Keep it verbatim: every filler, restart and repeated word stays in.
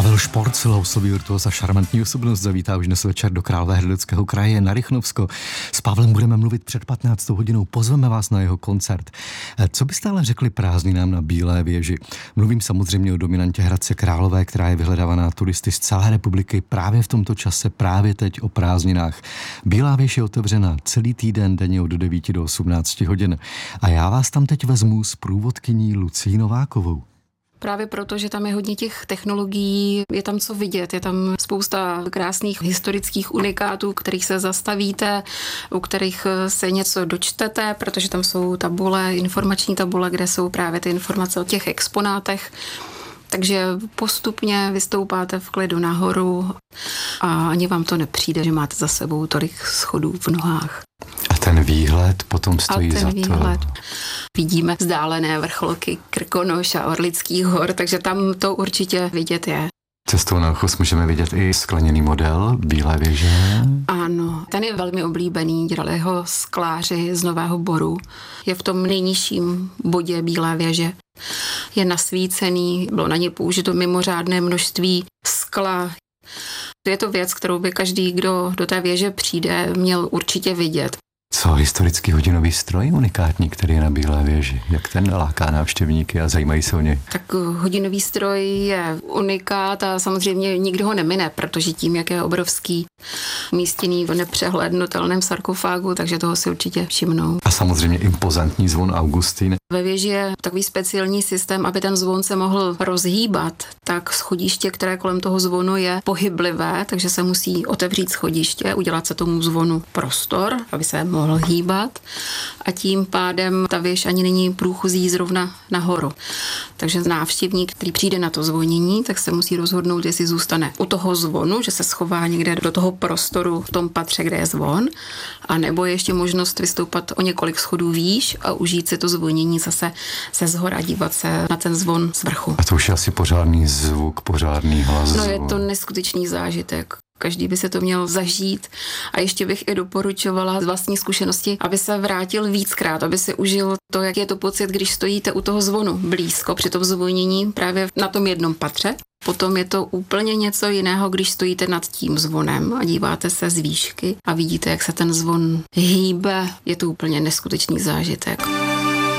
Pavel Šporcl, houslový virtuos a šarmantní osobnost, zavítá už dnes večer do Královéhradeckého kraje na Rychnovsko. S Pavlem budeme mluvit před patnáctou hodinou, pozveme vás na jeho koncert. Co byste ale řekli prázdninám na Bílé věži? Mluvím samozřejmě o dominantě Hradce Králové, která je vyhledávaná turisty z celé republiky právě v tomto čase, právě teď o prázdninách. Bílá věž je otevřena celý týden, denně od devíti do osmnácti hodin. A já vás tam teď vezmu s průvodkyní Lucií Novákovou. Právě proto, že tam je hodně těch technologií, je tam co vidět, je tam spousta krásných historických unikátů, kterých se zastavíte, u kterých se něco dočtete, protože tam jsou tabule, informační tabule, kde jsou právě ty informace o těch exponátech. Takže postupně vystoupáte v klidu nahoru a ani vám to nepřijde, že máte za sebou tolik schodů v nohách. A ten výhled potom stojí a ten za výhled. to. Vidíme vzdálené vrcholky Krkonoš a Orlických hor, takže tam to určitě vidět je. Cestou na Ochos můžeme vidět i skleněný model Bílé věže. Ano, ten je velmi oblíbený, dělali ho skláři z Nového Boru. Je v tom nejnižším bodě Bílé věže. Je nasvícený, bylo na ně použito mimořádné množství skla. Je to věc, kterou by každý, kdo do té věže přijde, měl určitě vidět. Co historický hodinový stroj unikátní, který je na Bílé věži? Jak ten láká návštěvníky a zajímají se o něj? Tak hodinový stroj je unikát a samozřejmě nikdo ho nemine, protože tím, jak je obrovský, umístěný v nepřehlédnutelném sarkofágu, takže toho si určitě všimnou. A samozřejmě impozantní zvon Augustín. Ve věži je takový speciální systém, aby ten zvon se mohl rozhýbat, tak schodiště, které kolem toho zvonu je pohyblivé, takže se musí otevřít schodiště, udělat se tomu zvonu prostor, aby se mohl hýbat a tím pádem ta věž ani není průchozí zrovna nahoru. Takže návštěvník, který přijde na to zvonění, tak se musí rozhodnout, jestli zůstane u toho zvonu, že se schová někde do toho prostoru v tom patře, kde je zvon, a nebo je ještě možnost vystoupat o několik schodů výš a užít si to zvonění zase se zhora, dívat se na ten zvon z vrchu. A to už je asi pořádný zvuk, pořádný hlas. No je to neskutečný zážitek. Každý by se to měl zažít a ještě bych i doporučovala z vlastní zkušenosti, aby se vrátil víckrát, aby si užil to, jak je to pocit, když stojíte u toho zvonu blízko při tom zvonění právě na tom jednom patře. Potom je to úplně něco jiného, když stojíte nad tím zvonem a díváte se z výšky a vidíte, jak se ten zvon hýbe. Je to úplně neskutečný zážitek.